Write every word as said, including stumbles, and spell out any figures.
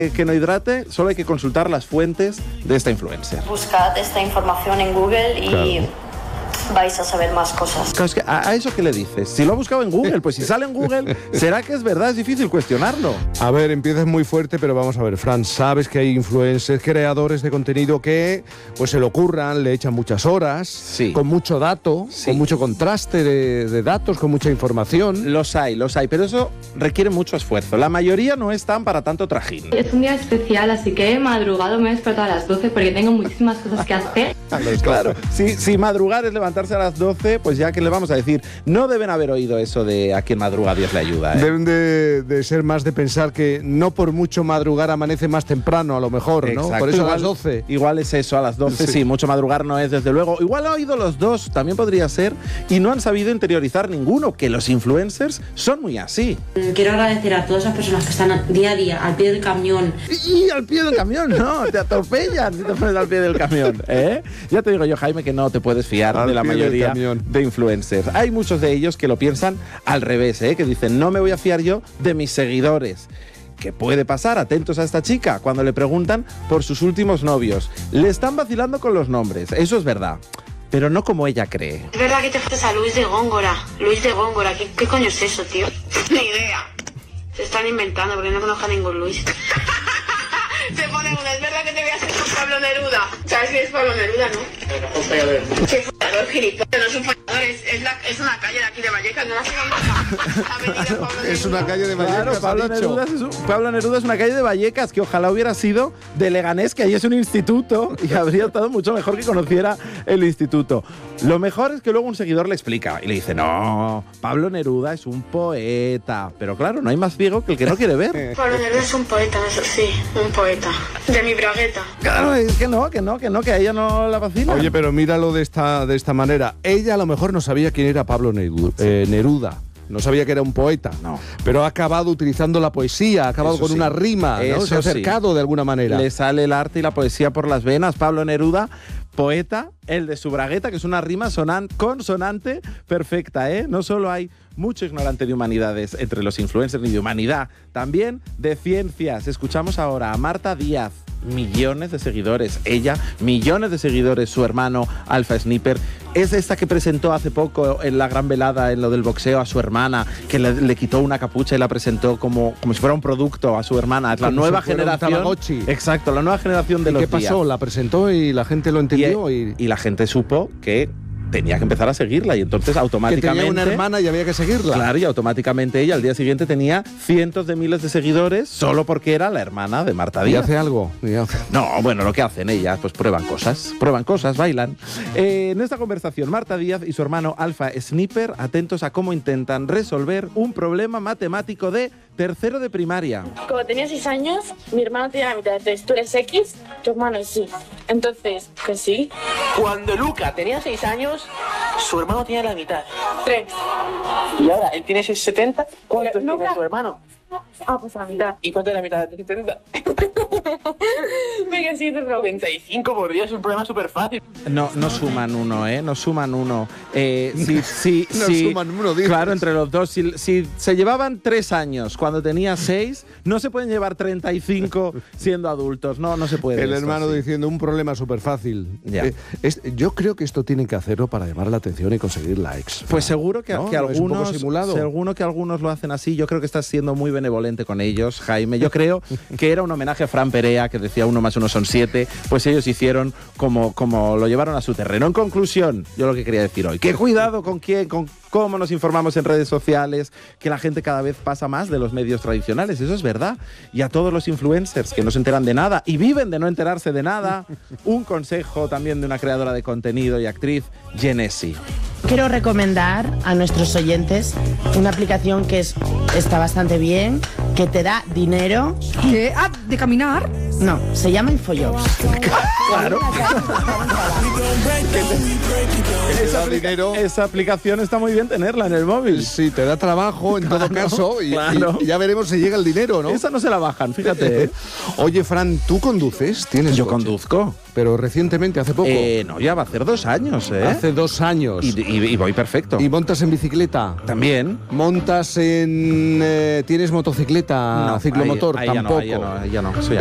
que no hidrate, solo hay que consultar las fuentes de esta influencer. Buscad esta información en Google y claro, vais a saber más cosas. Claro, es que a, a eso ¿qué le dices? Si lo ha buscado en Google, pues si sale en Google, ¿será que es verdad? Es difícil cuestionarlo. A ver, empiezas muy fuerte, pero vamos a ver, Fran, sabes que hay influencers, creadores de contenido que pues se le ocurran, le echan muchas horas, sí, con mucho dato, sí, con mucho contraste de, de datos, con mucha información. Los hay, los hay, pero eso requiere mucho esfuerzo. La mayoría no están para tanto trajín. Es un día especial, así que he madrugado, me he despertado a las doce porque tengo muchísimas cosas que hacer. Claro, si, si madrugar es levantarse a las doce, pues ya que le vamos a decir, no deben haber oído eso de a quien madruga Dios le ayuda, ¿eh? Deben de, de ser más de pensar que no por mucho madrugar amanece más temprano, a lo mejor, ¿no? Exacto. Por eso igual, a las doce. Igual es eso, a las doce, sí. sí, mucho madrugar no es, desde luego. Igual ha oído los dos, también podría ser, y no han sabido interiorizar ninguno, que los influencers son muy así. Quiero agradecer a todas esas personas que están día a día al pie del camión. Y, y al pie del camión, no, te atropellan si te pones al pie del camión, ¿eh? Ya te digo yo, Jaime, que no te puedes fiar al de la mayoría de influencers. Hay muchos de ellos que lo piensan al revés, ¿eh? Que dicen, no me voy a fiar yo de mis seguidores. ¿Qué puede pasar? Atentos a esta chica cuando le preguntan por sus últimos novios. Le están vacilando con los nombres, eso es verdad, pero no como ella cree. Es verdad que te fuiste a Luis de Góngora. Luis de Góngora, ¿qué, qué coño es eso, tío? Ni idea. Se están inventando porque no conozco a ningún Luis. Se pone una, es verdad que te voy a hacer con Pablo Neruda. ¿Sabes quién es Pablo Neruda, no? Un fallador. ¿Qué fallador, gilipollas? No es un fallador, es, es, la, es una calle de aquí de Vallecas, no la sé dónde está. Avenida Pablo Neruda. Es una calle de Vallecas, claro, Pablo Neruda, es un, Pablo Neruda es una calle de Vallecas que ojalá hubiera sido de Leganés, que ahí es un instituto, y habría estado mucho mejor que conociera el instituto. Lo mejor es que luego un seguidor le explica y le dice, no, Pablo Neruda es un poeta. Pero claro, no hay más ciego que el que no quiere ver. Pablo Neruda es un poeta, eso sí, un poeta. De mi bragueta. Claro, es que no, que no, que no, que a ella no la vacila. Oye, pero míralo de esta, de esta manera. Ella a lo mejor no sabía quién era Pablo Neruda. Eh, Neruda. No sabía que era un poeta, no, pero ha acabado utilizando la poesía, ha acabado Eso con sí. una rima, ¿no? Eso Se ha acercado sí. de alguna manera. Le sale el arte y la poesía por las venas. Pablo Neruda, poeta, el de su bragueta, que es una rima sonan consonante perfecta, ¿eh? No solo hay mucho ignorante de humanidades entre los influencers ni de humanidad, también de ciencias. Escuchamos ahora a Marta Díaz. Millones de seguidores, ella, millones de seguidores, su hermano Alfa Sniper, es esta que presentó hace poco en la gran velada en lo del boxeo a su hermana, que le, le quitó una capucha y la presentó como, como si fuera un producto a su hermana, es la como nueva si fuera generación. Un Tamagotchi. Exacto, la nueva generación de ¿Y los qué pasó? días. La presentó y la gente lo entendió. Y, y... y la gente supo que tenía que empezar a seguirla y entonces automáticamente... Que tenía una hermana y había que seguirla. Claro, y automáticamente ella al día siguiente tenía cientos de miles de seguidores solo porque era la hermana de Marta Díaz. ¿Y hace algo? ¿Y hace... No, bueno, lo que hacen ellas, pues prueban cosas, prueban cosas, bailan. Eh, en esta conversación, Marta Díaz y su hermano Alfa Sniper, atentos a cómo intentan resolver un problema matemático de tercero de primaria. Como tenía seis años, mi hermano tenía la mitad. Entonces, tú eres X, tu hermano es Y. Entonces, que sí. Cuando Luca tenía seis años, su hermano tenía la mitad. Tres. Y ahora él tiene setenta. ¿Cuánto Pero, tiene su hermano? Ah, pues la mitad. ¿Y cuánto es la mitad de setenta? Venga, sí, te noventa y cinco, por Dios, es un problema súper fácil. No, no suman uno, ¿eh? No suman uno. Eh, si, si, no si, suman uno, dices. Claro, entre los dos. Si, si se llevaban tres años cuando tenía seis, no se pueden llevar treinta y cinco siendo adultos. No, no se puede. El esto, hermano sí. diciendo un problema súper fácil. Ya. Eh, es, yo creo que esto tienen que hacerlo para llamar la atención y conseguir likes. Pues seguro que, ¿No? que ¿No es un poco algunos, simulado? seguro que algunos lo hacen así. Yo creo que estás siendo muy benevolente con ellos, Jaime. Yo creo que era un homenaje a Fran Perea, que decía uno más uno son siete. Pues ellos hicieron como, como lo llevaron a su terreno. En conclusión, yo lo que quería decir hoy, que cuidado con quién, con cómo nos informamos en redes sociales, que la gente cada vez pasa más de los medios tradicionales, eso es verdad. Y a todos los influencers que no se enteran de nada y viven de no enterarse de nada, un consejo también de una creadora de contenido y actriz, Genesi. Quiero recomendar a nuestros oyentes una aplicación que es, está bastante bien, que te da dinero. ¿Qué? Ah, ¿de caminar? No, se llama Infojobs. Claro. Esa, dinero. Esa aplicación está muy bien tenerla en el móvil. Sí, te da trabajo en claro, todo caso y, claro. y ya veremos si llega el dinero, ¿no? Esa no se la bajan, fíjate. ¿eh? Oye, Fran, ¿tú conduces? ¿Tienes Yo coche? conduzco. Pero recientemente, hace poco. Eh, no, ya va a hacer dos años, ¿eh? Hace dos años. Y, y, y voy perfecto. ¿Y montas en bicicleta? También. ¿Montas en... Eh, ¿Tienes motocicleta? bicicleta, No, ciclomotor, ahí- ahí ya no, tampoco. ahí ya no, ahí ya no, eso ya